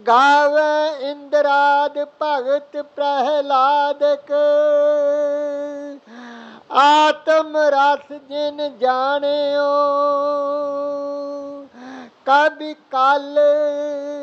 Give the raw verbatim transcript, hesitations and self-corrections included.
ਗਾਵੇ ਇੰਦਰਾਦ ਭਗਤ ਪ੍ਰਹਿਲਾਦਕ, ਆਤਮ ਰਸ ਜਿਨ ਜਾਣਿਓ, ਕਬਿ ਕਲ